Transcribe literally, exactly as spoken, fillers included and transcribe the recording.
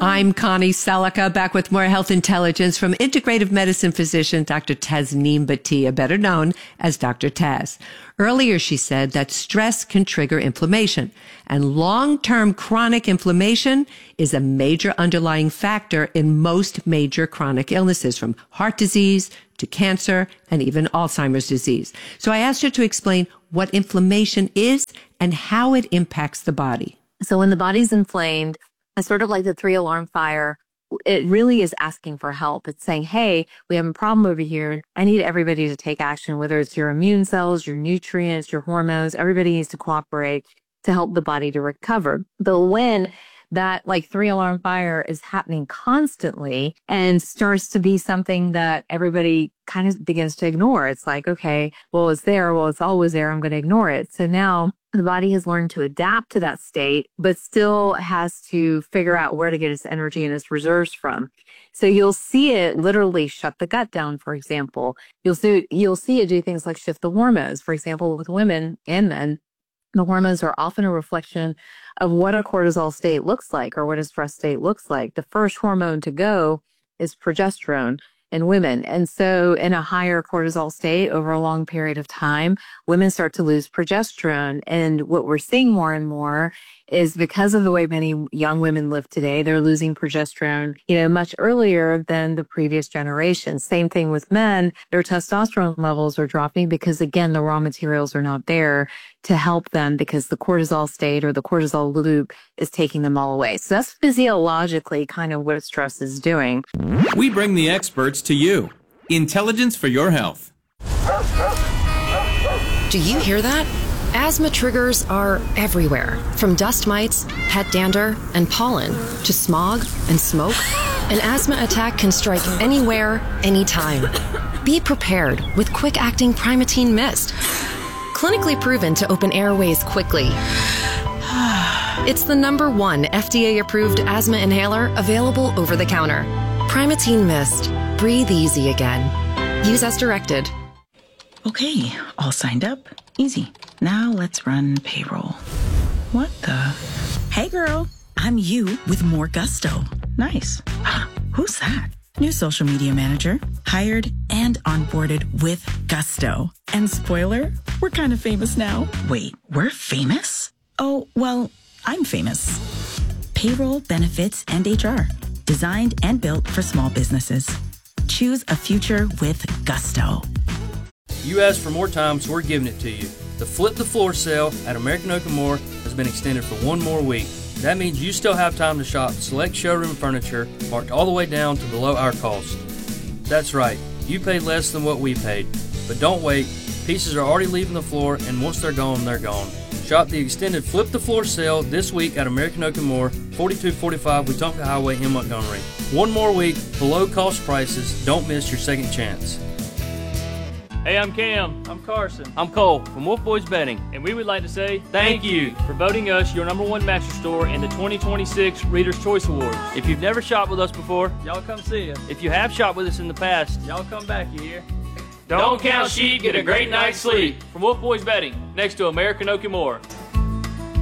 I'm Connie Selica, back with more health intelligence from integrative medicine physician Doctor Tasneem Bhatia, better known as Doctor Taz. Earlier, she said that stress can trigger inflammation, and long-term chronic inflammation is a major underlying factor in most major chronic illnesses, from heart disease to cancer and even Alzheimer's disease. So I asked her to explain what inflammation is and how it impacts the body. So when the body's inflamed, it's sort of like the three alarm fire. It really is asking for help. It's saying, hey, we have a problem over here. I need everybody to take action, whether it's your immune cells, your nutrients, your hormones. Everybody needs to cooperate to help the body to recover. But when that like three alarm fire is happening constantly and starts to be something that everybody kind of begins to ignore, it's like, okay, well, it's there. Well, it's always there. I'm going to ignore it. So now the body has learned to adapt to that state, but still has to figure out where to get its energy and its reserves from. So you'll see it literally shut the gut down, for example. You'll see, you'll see it do things like shift the hormones. For example, with women and men, the hormones are often a reflection of what a cortisol state looks like or what a stress state looks like. The first hormone to go is progesterone in women. And so in a higher cortisol state over a long period of time, women start to lose progesterone. And what we're seeing more and more is because of the way many young women live today, they're losing progesterone, you know, much earlier than the previous generation. Same thing with men. Their testosterone levels are dropping because, again, the raw materials are not there to help them because the cortisol state or the cortisol loop is taking them all away. So that's physiologically kind of what stress is doing. We bring the experts to you. Intelligence for your health. Do you hear that? Asthma triggers are everywhere, from dust mites, pet dander, and pollen, to smog and smoke. An asthma attack can strike anywhere, anytime. Be prepared with quick-acting Primatene Mist. Clinically proven to open airways quickly. It's the number one F D A-approved asthma inhaler available over the counter. Primatene Mist. Breathe easy again. Use as directed. Okay, all signed up. Easy. Now let's run payroll. What the? Hey girl, I'm you with more gusto. Nice. Who's that? New social media manager, hired and onboarded with gusto. And spoiler, we're kind of famous now. Wait, we're famous? Oh, well, I'm famous. Payroll, benefits, and H R. Designed and built for small businesses. Choose a future with gusto. You asked for more time, so we're giving it to you. The Flip the Floor sale at American Oak and More has been extended for one more week. That means you still have time to shop select showroom furniture marked all the way down to below our cost. That's right, you paid less than what we paid. But don't wait, pieces are already leaving the floor, and once they're gone, they're gone. Shop the extended Flip the Floor sale this week at American Oak and More, forty-two forty-five Wetumpka Highway in Montgomery. One more week, below cost prices. Don't miss your second chance. Hey, I'm Cam. I'm Carson. I'm Cole from Wolf Boys Bedding, And we would like to say thank you for voting us your number one mattress store in the twenty twenty-six Reader's Choice Awards. If you've never shopped with us before, Y'all come see us. if you have shopped with us in the past, Y'all come back, you hear? don't count sheep, get a great night's sleep. From Wolf Boys Bedding, next to American Oak and More.